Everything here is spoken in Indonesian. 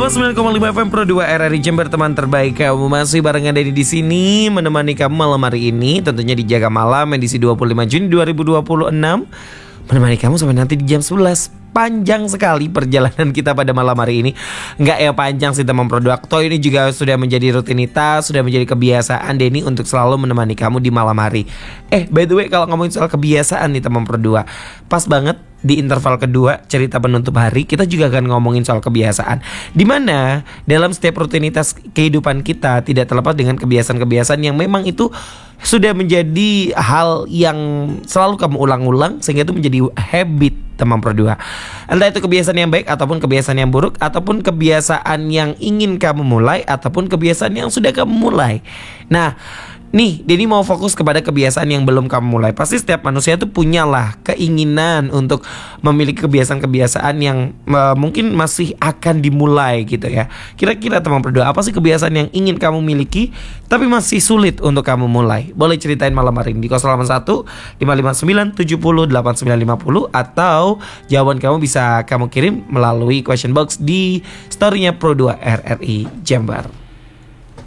89,5 FM Pro 2 RRI Jember, teman terbaik kamu. Masih barengan Denny di sini menemani kamu malam hari ini, tentunya di Jaga Malam edisi 25 Juni 2026. Menemani kamu sampai nanti di jam 11. Panjang sekali perjalanan kita pada malam hari ini. Enggak ya panjang sih teman Produkto. Ini juga sudah menjadi rutinitas, sudah menjadi kebiasaan Denny untuk selalu menemani kamu di malam hari. By the way, kalau ngomongin soal kebiasaan nih teman Pro2, pas banget di interval kedua cerita penutup hari kita juga akan ngomongin soal kebiasaan. Dimana dalam setiap rutinitas kehidupan kita tidak terlepas dengan kebiasaan-kebiasaan yang memang itu sudah menjadi hal yang selalu kamu ulang-ulang sehingga itu menjadi habit teman Pro2. Entah itu kebiasaan yang baik ataupun kebiasaan yang buruk, ataupun kebiasaan yang ingin kamu mulai ataupun kebiasaan yang sudah kamu mulai. Nah, nih, Denny mau fokus kepada kebiasaan yang belum kamu mulai. Pasti setiap manusia tuh punyalah keinginan untuk memiliki kebiasaan-kebiasaan yang mungkin masih akan dimulai gitu ya. Kira-kira teman Pro2, apa sih kebiasaan yang ingin kamu miliki tapi masih sulit untuk kamu mulai? Boleh ceritain malam hari ini di 081 559 70 8950, atau jawaban kamu bisa kamu kirim melalui question box di story-nya Pro2 RRI Jember.